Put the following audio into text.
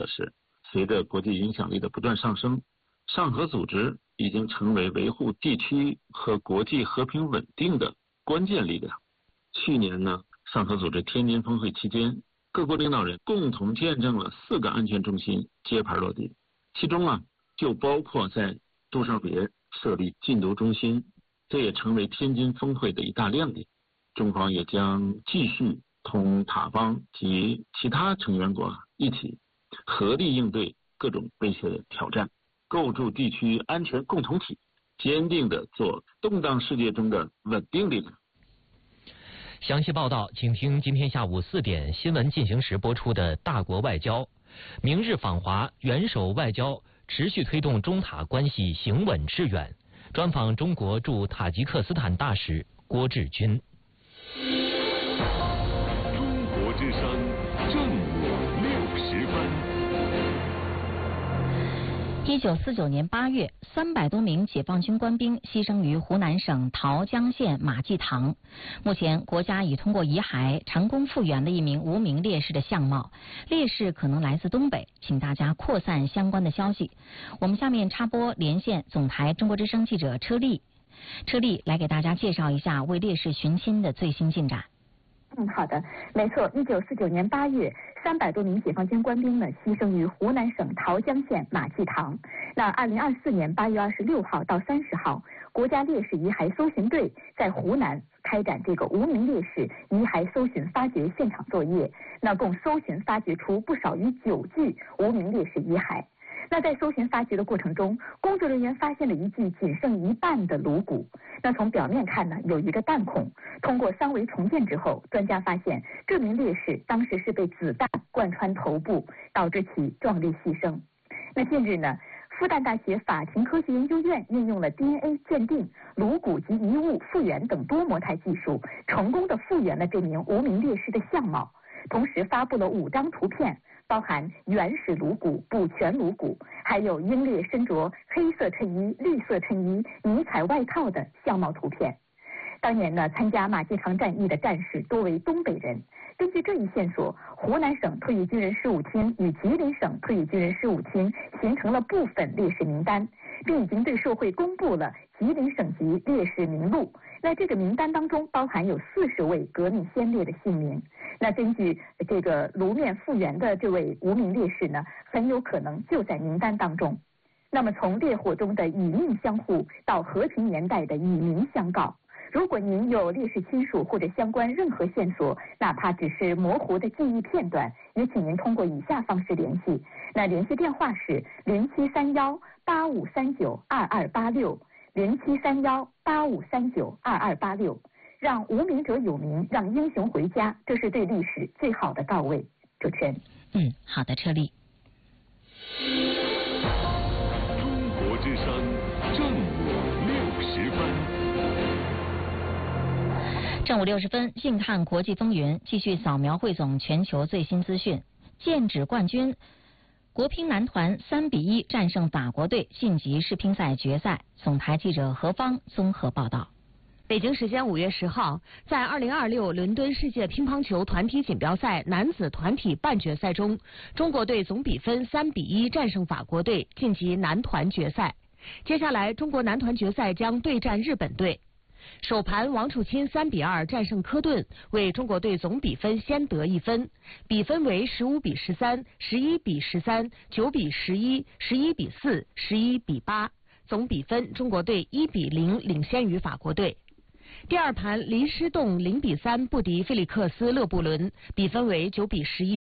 是，随着国际影响力的不断上升，上合组织已经成为维护地区和国际和平稳定的关键力量。去年呢，上合组织天津峰会期间，各国领导人共同见证了4个安全中心揭牌落地，其中就包括在杜绍别设立禁毒中心，这也成为天津峰会的一大亮点。中方也将继续同塔邦及其他成员国一起合力应对各种威胁挑战，构筑地区安全共同体，坚定地做动荡世界中的稳定力量。 详细报道，请听今天下午4点新闻进行时播出的大国外交。明日访华，元首外交持续推动中塔关系行稳致远。专访中国驻塔吉克斯坦大使郭志军。 中国之声正午60分。 1949年8月，300多名解放军官兵牺牲于湖南省桃江县马济塘。目前，国家已通过遗骸成功复原了一名无名烈士的相貌，烈士可能来自东北，请大家扩散相关的消息。我们下面插播连线总台中国之声记者车丽，来给大家介绍一下为烈士寻亲的最新进展。 好的，没错，1949年8月，300多名解放军官兵呢牺牲于湖南省桃江县马济塘。那2024年8月26号到30号，国家烈士遗骸搜寻队在湖南开展这个无名烈士遗骸搜寻发掘现场作业，那共搜寻发掘出不少于9具无名烈士遗骸。那在搜寻发掘的过程中，工作人员发现了一具仅剩一半的颅骨。那从表面看呢，有一个弹孔。通过3维重建之后，专家发现这名烈士当时是被子弹贯穿头部，导致其壮烈牺牲。那近日呢，复旦大学法庭科学研究院运用了 DNA 鉴定、颅骨及遗物复原等多模态技术，成功的复原了这名无名烈士的相貌，同时发布了5张图片，包含原始颅骨、补全颅骨，还有英烈身着黑色衬衣、绿色衬衣、迷彩外套的相貌图片。当年呢，参加马济塘战役的战士多为东北人。根据这一线索，湖南省退役军人事务厅与吉林省退役军人事务厅形成了部分烈士名单，并已经对社会公布了吉林省级烈士名录。那这个名单当中包含有40位革命先烈的姓名。那根据这个颅面复原的这位无名烈士呢，很有可能就在名单当中。那么从烈火中的以命相护到和平年代的以民相告，如果您有烈士亲属或者相关任何线索，哪怕只是模糊的记忆片段，也请您通过以下方式联系。那联系电话是0731-8539-2286，0731-8539-2286。让无名者有名，让英雄回家，这是对历史最好的告慰。主持人。 好的，车丽。 中国之声正午60分。 正午60分，静看国际风云，继续扫描汇总全球最新资讯。剑指冠军，国乒男团3-1战胜法国队，晋级世乒赛决赛。总台记者何芳综合报道。 北京时间5月10号，在2026伦敦世界乒乓球团体锦标赛男子团体半决赛中，中国队总比分3-1战胜法国队，晋级男团决赛。接下来，中国男团决赛将对战日本队。首盘王楚钦3-2战胜科顿，为中国队总比分先得1分，比分为15-13、11-13、9-11、11-4、11-8，总比分中国队1-0领先于法国队。第二盘林诗栋0-3不敌菲利克斯勒布伦，比分为9-11、